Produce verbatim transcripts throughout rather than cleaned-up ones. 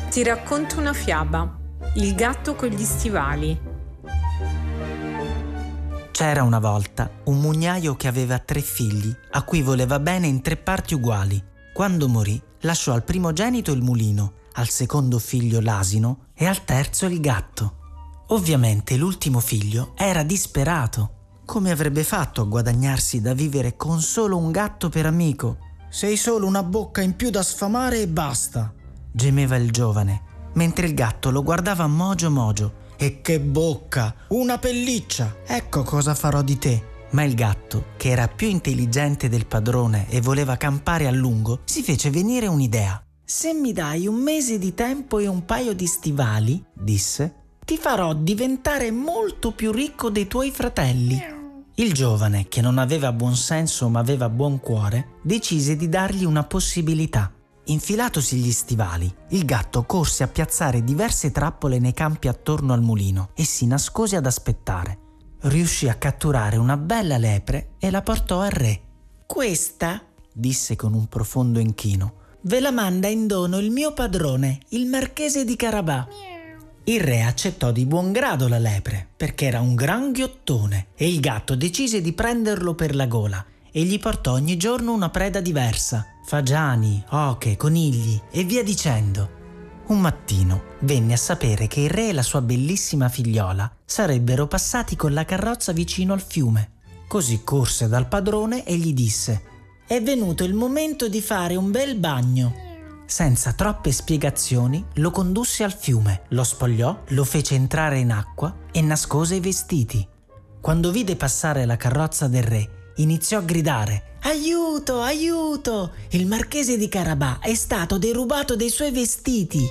Ti racconto una fiaba. Il gatto con gli stivali. C'era una volta un mugnaio che aveva tre figli, a cui voleva bene in tre parti uguali. Quando morì, lasciò al primogenito il mulino, al secondo figlio l'asino e al terzo il gatto. Ovviamente l'ultimo figlio era disperato. Come avrebbe fatto a guadagnarsi da vivere con solo un gatto per amico? Sei solo una bocca in più da sfamare e basta, gemeva il giovane, mentre il gatto lo guardava mogio mogio. E che bocca, una pelliccia, ecco cosa farò di te. Ma il gatto, che era più intelligente del padrone e voleva campare a lungo, si fece venire un'idea. Se mi dai un mese di tempo e un paio di stivali, disse, ti farò diventare molto più ricco dei tuoi fratelli. Il giovane, che non aveva buon senso ma aveva buon cuore, decise di dargli una possibilità. Infilatosi gli stivali, il gatto corse a piazzare diverse trappole nei campi attorno al mulino e si nascose ad aspettare. Riuscì a catturare una bella lepre e la portò al re. Questa, disse con un profondo inchino, ve la manda in dono il mio padrone, il marchese di Carabà. Il re accettò di buon grado la lepre, perché era un gran ghiottone, e il gatto decise di prenderlo per la gola e gli portò ogni giorno una preda diversa, fagiani, oche, conigli e via dicendo. Un mattino venne a sapere che il re e la sua bellissima figliola sarebbero passati con la carrozza vicino al fiume. Così corse dal padrone e gli disse: «È venuto il momento di fare un bel bagno». Senza troppe spiegazioni lo condusse al fiume, lo spogliò, lo fece entrare in acqua e nascose i vestiti. Quando vide passare la carrozza del re, iniziò a gridare: «Aiuto, aiuto! Il marchese di Carabà è stato derubato dei suoi vestiti!»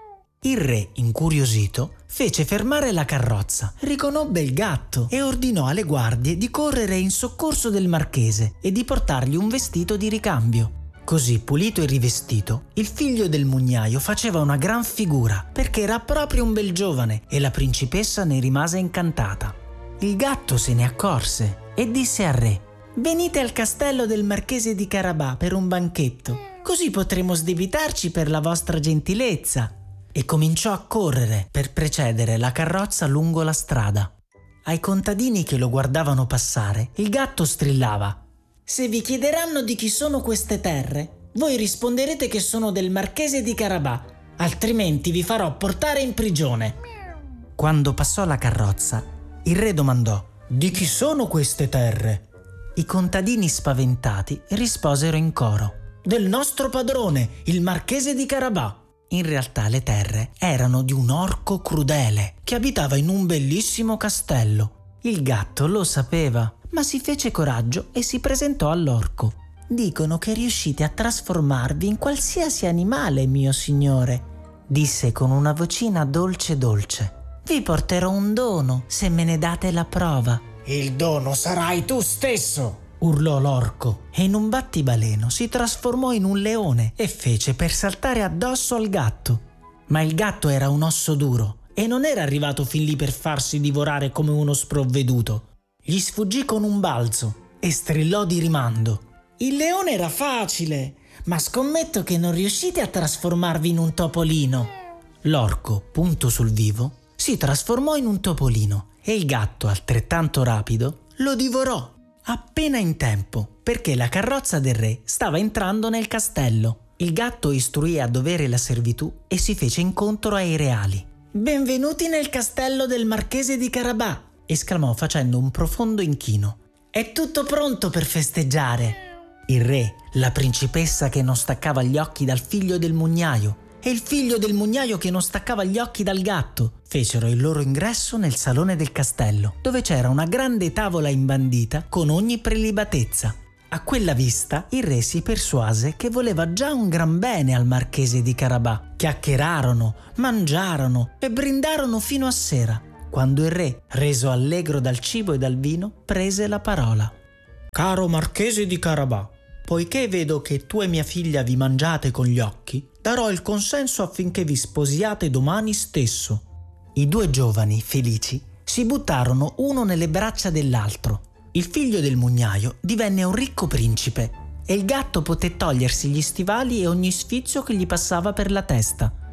Il re, incuriosito, fece fermare la carrozza, riconobbe il gatto e ordinò alle guardie di correre in soccorso del marchese e di portargli un vestito di ricambio. Così, pulito e rivestito, il figlio del mugnaio faceva una gran figura, perché era proprio un bel giovane e la principessa ne rimase incantata. Il gatto se ne accorse e disse al re: «Venite al castello del marchese di Carabà per un banchetto, così potremo sdebitarci per la vostra gentilezza». E cominciò a correre per precedere la carrozza lungo la strada. Ai contadini che lo guardavano passare, il gatto strillava: «Se vi chiederanno di chi sono queste terre, voi risponderete che sono del marchese di Carabà, altrimenti vi farò portare in prigione». Quando passò la carrozza, il re domandò: «Di chi sono queste terre?» I contadini spaventati risposero in coro: «Del nostro padrone, il marchese di Carabà». In realtà le terre erano di un orco crudele che abitava in un bellissimo castello. Il gatto lo sapeva, ma si fece coraggio e si presentò all'orco. «Dicono che riuscite a trasformarvi in qualsiasi animale, mio signore», disse con una vocina dolce dolce. «Vi porterò un dono se me ne date la prova». «Il dono sarai tu stesso», urlò l'orco, e in un battibaleno si trasformò in un leone e fece per saltare addosso al gatto. Ma il gatto era un osso duro e non era arrivato fin lì per farsi divorare come uno sprovveduto. Gli sfuggì con un balzo e strillò di rimando: «Il leone era facile, ma scommetto che non riuscite a trasformarvi in un topolino». L'orco, punto sul vivo, si trasformò in un topolino e il gatto, altrettanto rapido, lo divorò. Appena in tempo, perché la carrozza del re stava entrando nel castello. Il gatto istruì a dovere la servitù e si fece incontro ai reali. «Benvenuti nel castello del marchese di Carabà», esclamò facendo un profondo inchino. «È tutto pronto per festeggiare». Il re, la principessa che non staccava gli occhi dal figlio del mugnaio e il figlio del mugnaio che non staccava gli occhi dal gatto fecero il loro ingresso nel salone del castello, dove c'era una grande tavola imbandita con ogni prelibatezza. A quella vista il re si persuase che voleva già un gran bene al marchese di Carabà. Chiacchierarono, mangiarono e brindarono fino a sera, quando il re, reso allegro dal cibo e dal vino, prese la parola. «Caro marchese di Carabà, poiché vedo che tu e mia figlia vi mangiate con gli occhi, darò il consenso affinché vi sposiate domani stesso». I due giovani, felici, si buttarono uno nelle braccia dell'altro. Il figlio del mugnaio divenne un ricco principe e il gatto poté togliersi gli stivali e ogni sfizio che gli passava per la testa.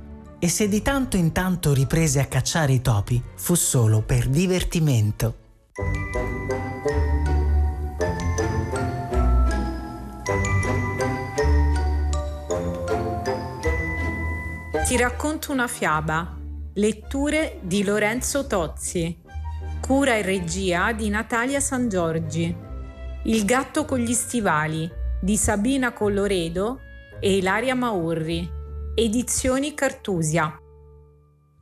e se di tanto in tanto riprese a cacciare i topi, fu solo per divertimento. Ti racconto una fiaba. Letture di Lorenzo Tozzi. Cura e regia di Natalia Sangiorgi. Il gatto con gli stivali di Sabina Colloredo e Ilaria Maurri. Edizioni Cartusia.